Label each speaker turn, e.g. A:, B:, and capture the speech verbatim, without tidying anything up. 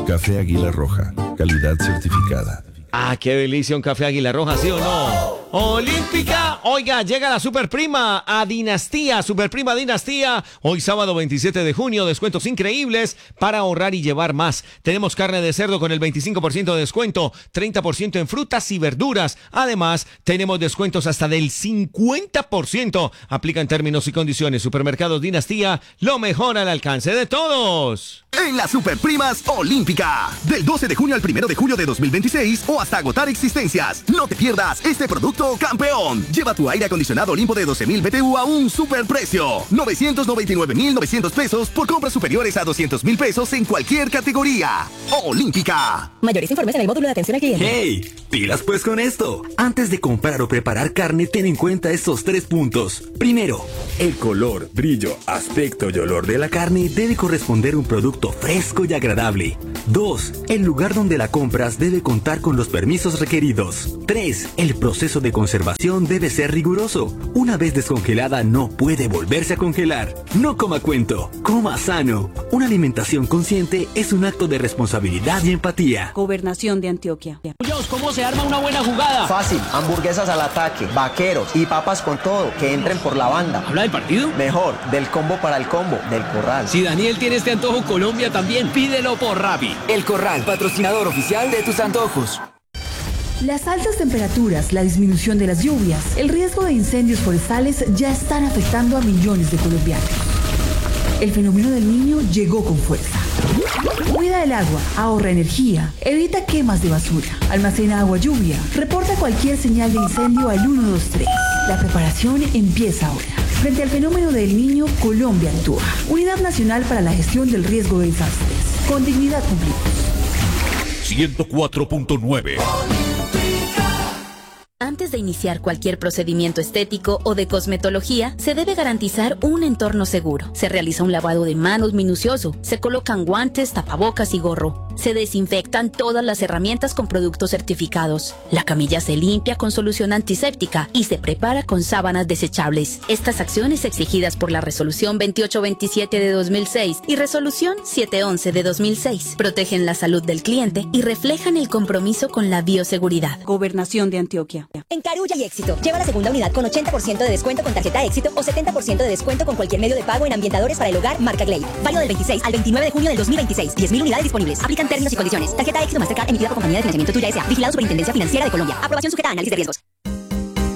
A: Café Águila Roja, calidad certificada.
B: Ah, qué delicia un café Águila Roja, ¿sí o no? Olímpica, oiga, llega la Superprima a Dinastía, Superprima Dinastía, hoy sábado veintisiete de junio, descuentos increíbles para ahorrar y llevar más. Tenemos carne de cerdo con el veinticinco por ciento de descuento, treinta por ciento en frutas y verduras. Además, tenemos descuentos hasta del cincuenta por ciento. Aplica en términos y condiciones. Supermercados Dinastía, lo mejor al alcance de todos.
C: En las Superprimas Olímpica, del doce de junio al primero de julio de dos mil veintiséis o hasta agotar existencias. No te pierdas este producto campeón. Lleva tu aire acondicionado Olimpo de doce mil B T U a un superprecio. novecientos noventa y nueve mil novecientos pesos por compras superiores a doscientos mil pesos en cualquier categoría. Olímpica.
D: Mayores informes en el módulo de atención al cliente.
E: ¡Hey! Pilas pues con esto. Antes de comprar o preparar carne, ten en cuenta estos tres puntos. Primero, el color, brillo, aspecto y olor de la carne debe corresponder a un producto fresco y agradable. Dos, el lugar donde la compras debe contar con los permisos requeridos. Tres, el proceso de conservación debe ser riguroso. Una vez descongelada no puede volverse a congelar. No coma cuento, coma sano. Una alimentación consciente es un acto de responsabilidad y empatía.
D: Gobernación de Antioquia.
F: ¿Cómo se arma una buena jugada?
G: Fácil, hamburguesas al ataque, vaqueros y papas con todo, que entren por la banda.
F: ¿Habla del partido?
G: Mejor, del combo para el combo, del Corral.
F: Si Daniel tiene este antojo, Colombia también, pídelo por Rappi.
H: El Corral, patrocinador oficial de tus antojos.
I: Las altas temperaturas, la disminución de las lluvias, el riesgo de incendios forestales ya están afectando a millones de colombianos. El fenómeno del Niño llegó con fuerza. Cuida el agua, ahorra energía, evita quemas de basura, almacena agua lluvia, reporta cualquier señal de incendio al uno dos tres. La preparación empieza ahora. Frente al fenómeno del Niño, Colombia actúa. Unidad Nacional para la Gestión del Riesgo de Desastres. Con dignidad cumplimos.
J: ciento cuatro punto nueve.
K: Antes de iniciar cualquier procedimiento estético o de cosmetología, se debe garantizar un entorno seguro. Se realiza un lavado de manos minucioso, se colocan guantes, tapabocas y gorro. Se desinfectan todas las herramientas con productos certificados. La camilla se limpia con solución antiséptica y se prepara con sábanas desechables. Estas acciones exigidas por la Resolución veintiocho veintisiete de dos mil seis y Resolución setecientos once de dos mil seis protegen la salud del cliente y reflejan el compromiso con la bioseguridad.
D: Gobernación de Antioquia.
L: En Carulla y Éxito, lleva la segunda unidad con ochenta por ciento de descuento con tarjeta Éxito o setenta por ciento de descuento con cualquier medio de pago en ambientadores para el hogar marca Glade. Válido del veintiséis al veintinueve de junio del dos mil veintiséis. diez mil unidades disponibles. Aplican términos y condiciones. Tarjeta Éxito Mastercard emitida por Compañía de Financiamiento Tuya S A. Vigilado Superintendencia Financiera de Colombia. Aprobación sujeta a análisis de riesgos.